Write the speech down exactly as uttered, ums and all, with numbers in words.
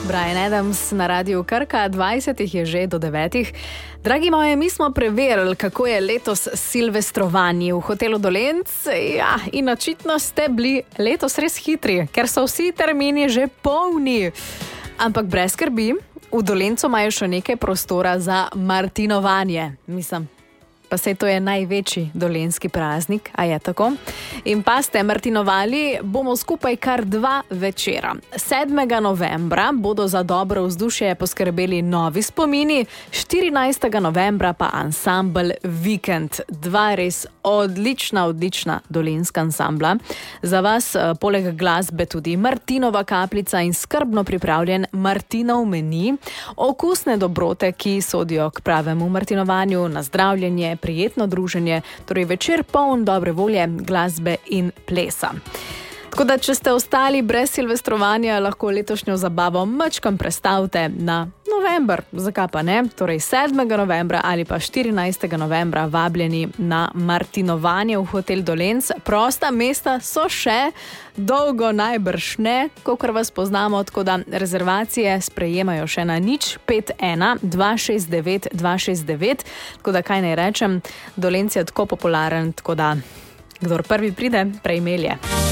Bryan Adams na Radiu Krka, dvajset jih je že do devetih. Dragi moji, mi smo preverili, kako je letos silvestrovanje v hotelu Dolenc. Ja, in očitno ste bili letos res hitri, ker so vsi termini že polni. Ampak brez skrbi, v Dolencu imajo še nekaj prostora za martinovanje. Mislim, pa sej to je največji dolenjski praznik, a je tako? In pa ste martinovali, bomo skupaj kar dva večera. sedmega novembra bodo za dobro vzdušje poskrbeli Novi spomini, štirinajstega novembra pa ansambel Vikend. Dva res odlična, odlična dolenjska ansambla. Za vas poleg glasbe tudi Martinova kapljica in skrbno pripravljen Martinov meni, okusne dobrote, ki sodijo k pravemu martinovanju, na zdravljenje, prijetno druženje, torej večer poln dobre volje, glasbe in plesa. Tako da, če ste ostali brez silvestrovanja, lahko letošnjo zabavo majčkeno prestavite na november. Zakaj pa ne? Torej sedmega novembra ali pa štirinajstega novembra vabljeni na martinovanje v hotel Dolenc. Prosta mesta so še, dolgo najbrž ne, kakor vas poznamo, tako da rezervacije sprejemajo še na nič pet ena dva šest devet dva šest devet. Tako da, kaj naj rečem, Dolenc je tako popularen, tako da kdor prvi pride, prej melje.